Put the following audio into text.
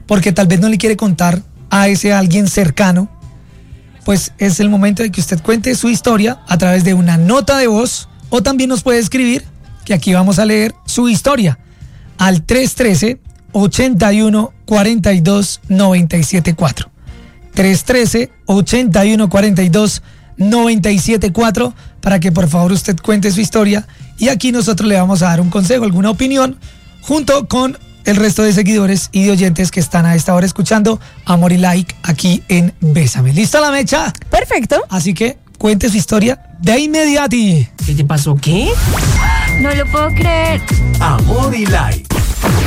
porque tal vez no le quiere contar a ese alguien cercano, pues es el momento de que usted cuente su historia a través de una nota de voz, o también nos puede escribir, que aquí vamos a leer su historia, al 313-8142-974. 313-8142-974, para que por favor usted cuente su historia, y aquí nosotros le vamos a dar un consejo, alguna opinión, junto con el resto de seguidores y de oyentes que están a esta hora escuchando Amor y Like aquí en Bésame. ¿Lista la mecha? Perfecto. Así que cuente su historia de inmediato. ¿Qué te pasó? ¿Qué? No lo puedo creer. Amor y Like.